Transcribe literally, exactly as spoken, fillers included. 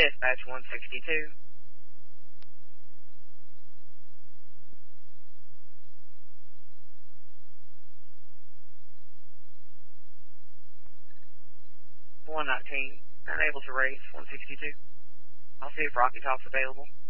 Dispatch one sixty-two. one nineteen, unable to raise one sixty-two. I'll see if Rocky Top's available.